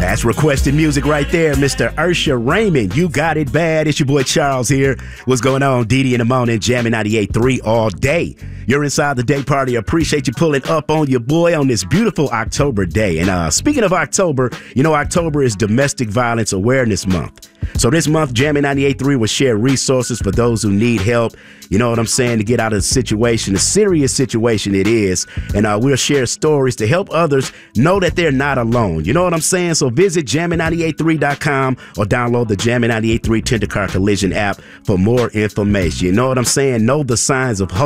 That's requested music right there, Mr. Ursha Raymond. You got it bad. It's your boy Charles here. What's going on? Didi in the morning, jamming 98.3 all day. You're inside the day party. Appreciate you pulling up on your boy on this beautiful October day. And speaking of October, you know, October is Domestic Violence Awareness Month. So this month, Jamming 98.3 will share resources for those who need help, you know what I'm saying, to get out of the situation, the serious situation it is. And we'll share stories to help others know that they're not alone. You know what I'm saying? So visit jammin983.com or download the Jammin 98.3 Tender Car Collision app for more information. You know what I'm saying? Know the signs of hope.